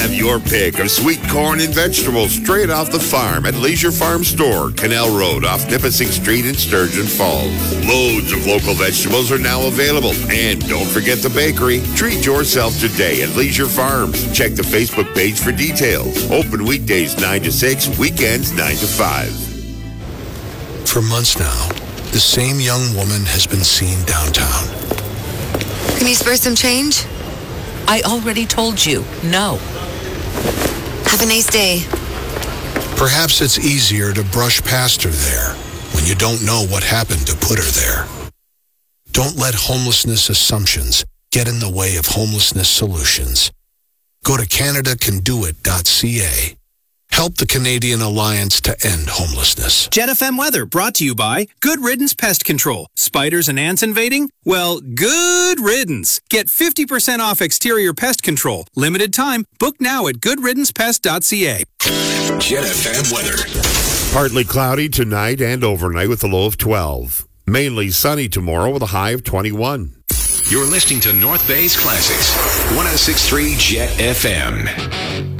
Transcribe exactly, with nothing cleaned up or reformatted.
Have your pick of sweet corn and vegetables straight off the farm at Leisure Farm Store, Canal Road off Nipissing Street in Sturgeon Falls. Loads of local vegetables are now available. And don't forget the bakery. Treat yourself today at Leisure Farms. Check the Facebook page for details. Open weekdays nine to six, weekends nine to five. For months now, the same young woman has been seen downtown. Can you spare some change? I already told you, no. Have a nice day. Perhaps it's easier to brush past her there when you don't know what happened to put her there. Don't let homelessness assumptions get in the way of homelessness solutions. Go to Canada Can Do It dot C A. Help the Canadian Alliance to End Homelessness. Jet F M weather brought to you by Good Riddance Pest Control. Spiders and ants invading? Well, good riddance. Get fifty percent off exterior pest control. Limited time. Book now at good riddance pest dot C A. Jet F M weather. Partly cloudy tonight and overnight with a low of twelve. Mainly sunny tomorrow with a high of twenty-one. You're listening to North Bay's Classics. one oh six point three Jet F M.